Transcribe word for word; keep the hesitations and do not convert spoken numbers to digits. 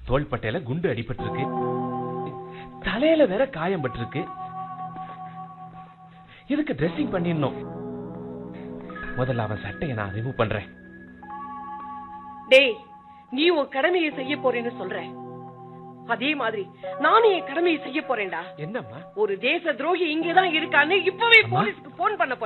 தோள்பட்டையில குண்டு அடிபட்டு இருக்கு, தலையில வேற காயம் பட்டிருக்கு. இதுக்கு ட்ரெஸ்ஸிங் பண்ணிடணும். முதல்ல அவன் சட்டையை நான் ரிமூவ் பண்றேன். டேய், நீ உன் கடமையை செய்ய போறேன்னு சொல்ற, அதே மாதிரி நானும் என் கடமையை செய்ய போறேன்டா. என்னம்மா? ஒரு தேச துரோகி இங்கதான் இருக்கான்னு இப்பவே போலீஸ்க்கு போன் பண்ண போறேன்.